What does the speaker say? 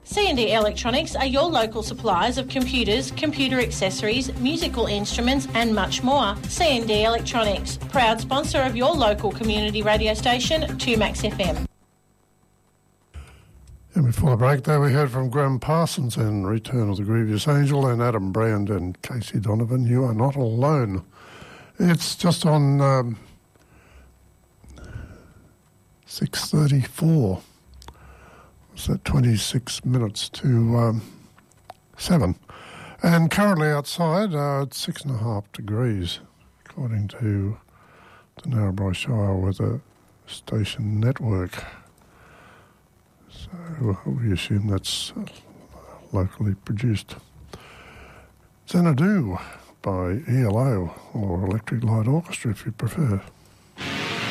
C&D Electronics are your local suppliers of computers, computer accessories, musical instruments and much more. C&D Electronics, proud sponsor of your local community radio station, 2Max FM. And before the break, though, we heard from Graham Parsons and Return of the Grievous Angel and Adam Brand and Casey Donovan, You Are Not Alone. It's just on 6:34. It's at 26 minutes to 7. And currently outside, it's 6.5 degrees, according to the Narrabri Shire Weather Station Network. So we assume that's locally produced. Xanadu by ELO, or Electric Light Orchestra if you prefer.